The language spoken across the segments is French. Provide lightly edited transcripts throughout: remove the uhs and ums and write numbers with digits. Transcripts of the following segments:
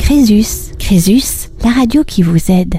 Crésus, Crésus, la radio qui vous aide.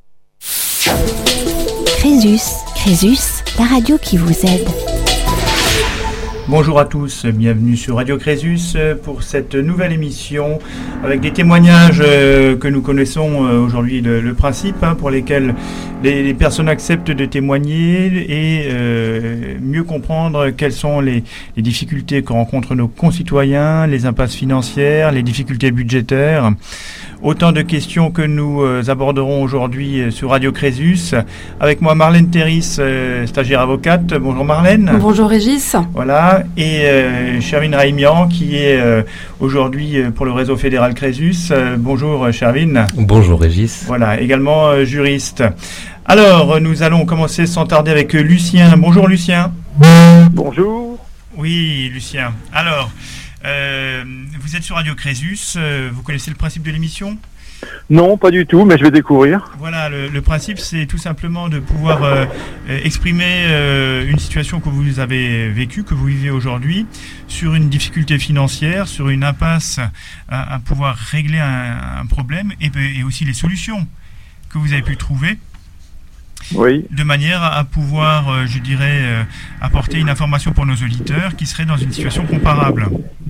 Crésus, Crésus, la radio qui vous aide. Bonjour à tous, bienvenue sur Radio Crésus pour cette nouvelle émission avec des témoignages que nous connaissons aujourd'hui le principe pour lesquels les personnes acceptent de témoigner et mieux comprendre quelles sont les difficultés que rencontrent nos concitoyens, les impasses financières, les difficultés budgétaires. Autant de questions que nous aborderons aujourd'hui sur Radio Crésus. Avec moi Marlène Théris, stagiaire avocate. Bonjour Marlène. Bonjour Régis. Voilà, et Shervin Raimian qui est aujourd'hui pour le réseau fédéral Crésus. Bonjour Shervin. Bonjour Régis. Voilà, également juriste. Alors, nous allons commencer sans tarder avec Lucien. Bonjour Lucien. Bonjour. Oui, Lucien. Alors, vous êtes sur Radio Crésus, vous connaissez le principe de l'émission ? Non, pas du tout, mais je vais découvrir. Voilà, le principe, c'est tout simplement de pouvoir exprimer une situation que vous avez vécue, que vous vivez aujourd'hui, sur une difficulté financière, sur une impasse à pouvoir régler un problème, et aussi les solutions que vous avez pu trouver. Oui. De manière à pouvoir, je dirais, apporter une information pour nos auditeurs qui seraient dans une situation comparable.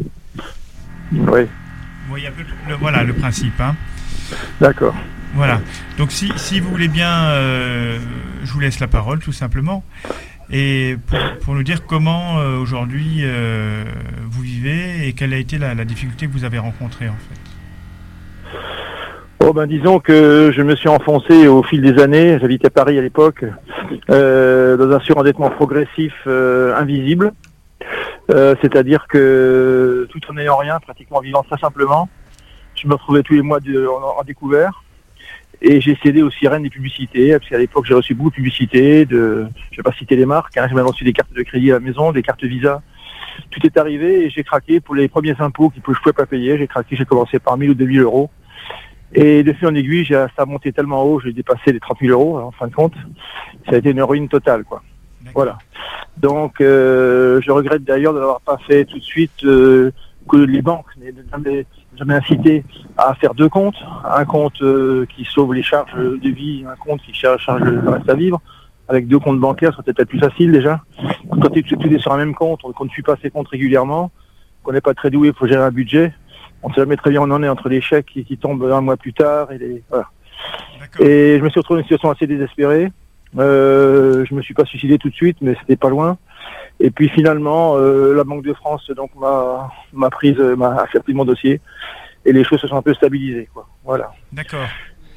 Oui. Vous voyez un peu le principe, hein. D'accord. Voilà. Donc si vous voulez bien, je vous laisse la parole tout simplement. Et pour nous dire comment aujourd'hui vous vivez et quelle a été la difficulté que vous avez rencontrée en fait. Oh ben disons que je me suis enfoncé au fil des années, j'habitais Paris à l'époque, dans un surendettement progressif invisible. C'est-à-dire que tout en n'ayant rien, pratiquement vivant très simplement, je me retrouvais tous les mois en découvert et j'ai cédé aux sirènes des publicités, parce qu'à l'époque j'ai reçu beaucoup de publicités, je ne vais pas citer les marques, j'ai même reçu des cartes de crédit à la maison, des cartes Visa. Tout est arrivé et j'ai craqué pour les premiers impôts que je ne pouvais pas payer. J'ai craqué, j'ai commencé par 1000 ou 2000 euros. Et de fil en aiguille, ça a monté tellement haut, j'ai dépassé les 30 000 euros en fin de compte. Ça a été une ruine totale, quoi. Voilà. Donc, je regrette d'ailleurs de n'avoir pas fait tout de suite que les banques n'aient jamais incité à faire deux comptes. Un compte qui sauve les charges de vie, un compte qui charge le reste à vivre. Avec deux comptes bancaires, ça serait peut-être plus facile déjà. Quand tout est sur un même compte, qu'on ne suit pas ses comptes régulièrement, qu'on n'est pas très doué pour gérer un budget, on ne sait jamais très bien où on en est entre les chèques qui tombent un mois plus tard voilà. Et je me suis retrouvé dans une situation assez désespérée. Je me suis pas suicidé tout de suite, mais c'était pas loin. Et puis finalement, la Banque de France donc m'a accepté mon dossier et les choses se sont un peu stabilisées, quoi. Voilà. D'accord.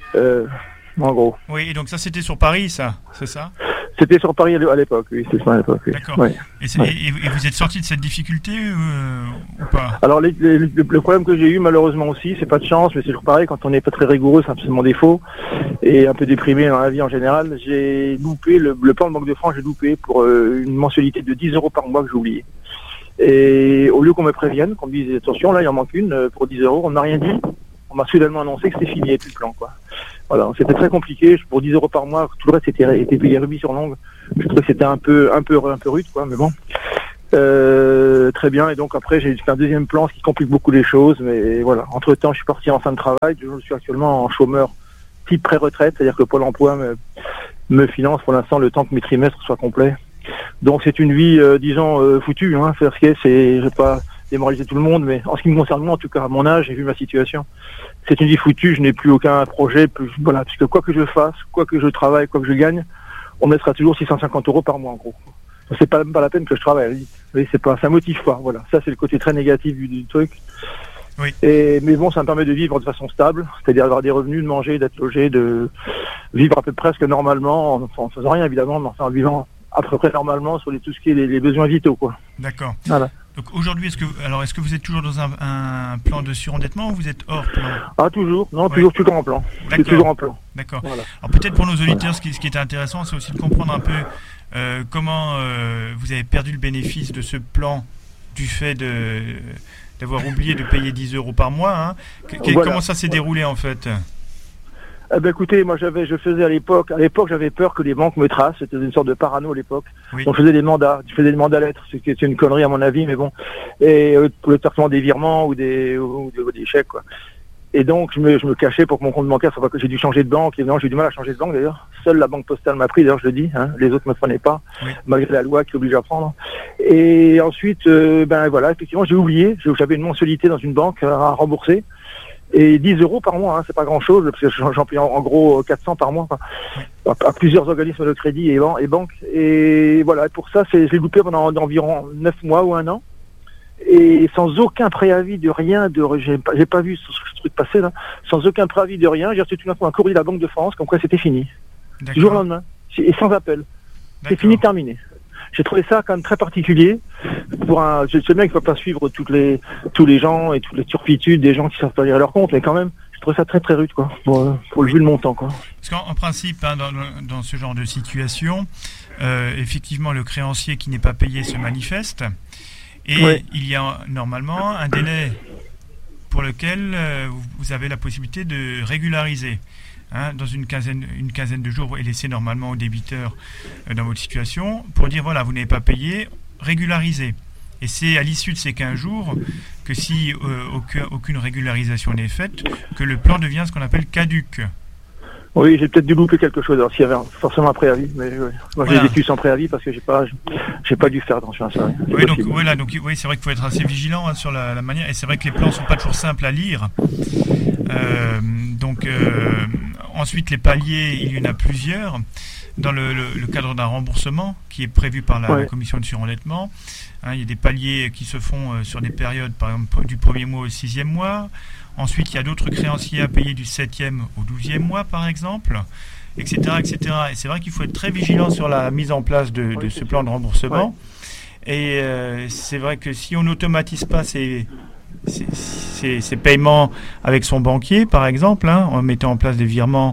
En gros. Oui, et donc ça c'était sur Paris, ça, c'est ça ? C'était sur Paris à l'époque, oui. C'était ça à l'époque. Oui. D'accord. Ouais. Et vous êtes sorti de cette difficulté ou pas ? Alors le problème que j'ai eu malheureusement aussi, c'est pas de chance, mais c'est toujours pareil, quand on n'est pas très rigoureux, c'est absolument défaut, et un peu déprimé dans la vie en général, j'ai loupé le plan de Banque de France, j'ai loupé pour une mensualité de 10 euros par mois que j'ai oublié. Et au lieu qu'on me prévienne, qu'on me dise attention, là il en manque une pour 10 euros, on n'a rien dit. On m'a soudainement annoncé que c'était fini, et plus le plan, quoi. Voilà, c'était très compliqué. Pour 10 euros par mois, tout le reste était payé rubis sur l'ongle. Je trouvais que c'était un peu rude, quoi, mais bon. Très bien. Et donc après, j'ai fait un deuxième plan, ce qui complique beaucoup les choses. Mais voilà. Entre temps, je suis parti en fin de travail. Je suis actuellement en chômeur type pré-retraite, c'est-à-dire que Pôle emploi me finance pour l'instant le temps que mes trimestres soient complets. Donc c'est une vie, foutue, hein. Je vais pas démoraliser tout le monde, mais en ce qui me concerne moi, en tout cas à mon âge, j'ai vu ma situation. C'est une vie foutue, je n'ai plus aucun projet, voilà, puisque quoi que je fasse, quoi que je travaille, quoi que je gagne, on me laissera toujours 650 euros par mois en gros. C'est même pas la peine que je travaille. Oui, ça motive pas. Voilà, ça c'est le côté très négatif du truc. Oui. Mais bon, ça me permet de vivre de façon stable, c'est-à-dire d'avoir des revenus, de manger, d'être logé, de vivre à peu près presque normalement, en faisant rien évidemment, mais en vivant à peu près normalement sur tout ce qui est les besoins vitaux, quoi. D'accord. Voilà. Donc aujourd'hui, est-ce que vous êtes toujours dans un plan de surendettement ou vous êtes hors plan ? Ah, toujours. Non, toujours en plan. Je suis toujours en plan. D'accord. Voilà. Alors peut-être pour nos auditeurs, ce qui est intéressant, c'est aussi de comprendre un peu comment vous avez perdu le bénéfice de ce plan du fait d'avoir oublié de payer 10 euros par mois. Hein. Voilà. Comment ça s'est déroulé en fait ? Écoutez, moi je faisais à l'époque j'avais peur que les banques me tracent, c'était une sorte de parano à l'époque. Oui. Donc je faisais des mandats lettres, c'est une connerie à mon avis, mais bon. Et pour le traitement des virements ou des chèques, quoi. Et donc, je me cachais pour que mon compte bancaire soit pas que j'ai dû changer de banque. Et non, j'ai eu du mal à changer de banque d'ailleurs. Seule la banque postale m'a pris, d'ailleurs, je le dis. Hein. Les autres me prenaient pas, malgré la loi qui oblige à prendre. Et ensuite, voilà, effectivement, j'ai oublié. J'avais une mensualité dans une banque à rembourser. Et 10 € par mois, hein, c'est pas grand-chose, parce que j'en paye en gros 400 par mois, à plusieurs organismes de crédit et banques. Et voilà, pour ça, j'ai loupé pendant environ 9 mois ou 1 an. Et sans aucun préavis de rien, j'ai pas vu ce truc passer là, sans aucun préavis de rien, j'ai reçu tout d'un coup un courrier de la Banque de France comme quoi c'était fini. Du jour au lendemain, et sans appel. C'est fini, terminé. J'ai trouvé ça quand même très particulier pour je sais bien qu'il ne faut pas suivre tous les gens et toutes les turpitudes des gens qui savent pas lire leur compte, mais quand même, je trouve ça très très rude pour le vu le montant, quoi. Parce qu'en principe, hein, dans ce genre de situation, effectivement, le créancier qui n'est pas payé se manifeste. Et il y a normalement un délai pour lequel vous avez la possibilité de régulariser, hein, dans une quinzaine de jours, et laisser normalement au débiteur dans votre situation pour dire voilà, vous n'avez pas payé, régularisez. Et c'est à l'issue de ces 15 jours que si aucune régularisation n'est faite, que le plan devient ce qu'on appelle caduc. Oui, j'ai peut-être dû louper quelque chose. Alors s'il y avait forcément un préavis, mais moi j'ai vécu sans préavis parce que j'ai pas dû faire attention à ça. Oui, donc voilà, c'est vrai qu'il faut être assez vigilant, hein, sur la manière. Et c'est vrai que les plans sont pas toujours simples à lire. Ensuite, les paliers, il y en a plusieurs. Dans le cadre d'un remboursement qui est prévu par la commission de surendettement, hein, il y a des paliers qui se font sur des périodes, par exemple du 1er mois au 6e mois. Ensuite, il y a d'autres créanciers à payer du 7e au 12e mois, par exemple, etc. etc. Et c'est vrai qu'il faut être très vigilant sur la mise en place de ce plan de remboursement. Et c'est vrai que si on n'automatise pas ces paiements avec son banquier, par exemple, hein, en mettant en place des virements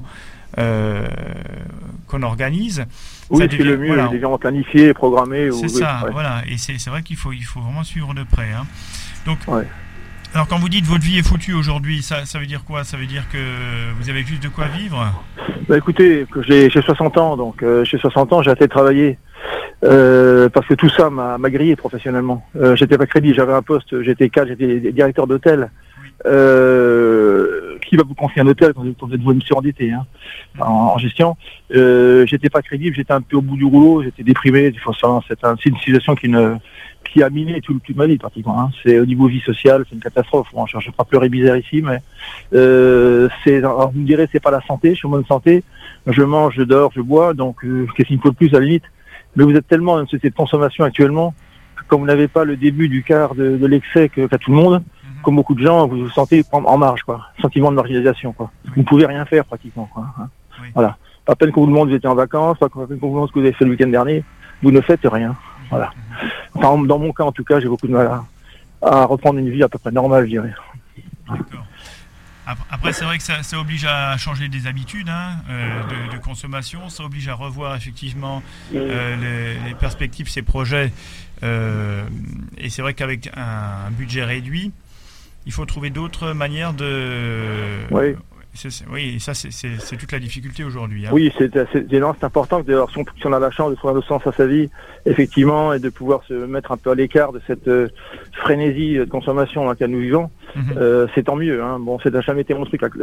qu'on organise. Oui, c'est le mieux, les virements planifiés, programmés. C'est ça, voilà. Et c'est vrai qu'il faut vraiment suivre de près, hein. Donc, alors quand vous dites votre vie est foutue aujourd'hui, ça veut dire quoi? Ça veut dire que vous avez plus de quoi vivre? Écoutez, que j'ai 60 ans, donc chez 60 ans, j'ai arrêté de travailler. Parce que tout ça m'a grillé professionnellement. J'étais pas crédit, j'avais un poste, j'étais directeur d'hôtel. Qui va vous confier un hôtel quand vous êtes vous surendetté, hein, en gestion. J'étais pas crédible, j'étais un peu au bout du rouleau, j'étais déprimé. C'est une situation qui a miné toute ma vie pratiquement, hein. C'est au niveau vie sociale, c'est une catastrophe. Bon, je ne vais pas pleurer bizarre ici, mais alors vous me direz c'est pas la santé, je suis en bonne santé, je mange, je dors, je bois, donc qu'est-ce qu'il me faut de plus à la limite? Mais vous êtes tellement dans une société de consommation actuellement, comme vous n'avez pas le début du quart de l'excès qu'a tout le monde, comme beaucoup de gens, vous vous sentez en marge, quoi. Sentiment de marginalisation, quoi. Vous ne pouvez rien faire pratiquement, quoi, hein. Voilà. Pas à peine qu'on vous demande vous étiez en vacances, pas à peine qu'on vous demande ce que vous avez fait le week-end dernier, vous ne faites rien. Voilà. Enfin, dans mon cas, en tout cas, j'ai beaucoup de mal à reprendre une vie à peu près normale, je dirais. D'accord. Après, c'est vrai que ça oblige à changer des habitudes, hein, de consommation, ça oblige à revoir effectivement les perspectives, ses projets. Et c'est vrai qu'avec un budget réduit, il faut trouver d'autres manières de... Oui, ça c'est toute la difficulté aujourd'hui, hein. Oui, c'est important que si on a la chance de trouver un sens à sa vie, effectivement, et de pouvoir se mettre un peu à l'écart de cette frénésie de consommation dans laquelle nous vivons, c'est tant mieux, hein. Bon, ça n'a jamais été mon truc,